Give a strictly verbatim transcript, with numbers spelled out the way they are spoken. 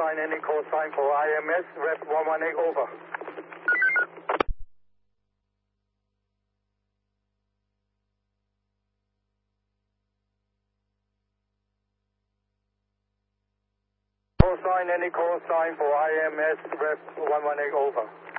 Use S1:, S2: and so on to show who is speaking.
S1: sign, any call sign for I M S, rep one one eight, over. Call sign, any call sign for I M S, rep one one eight, over.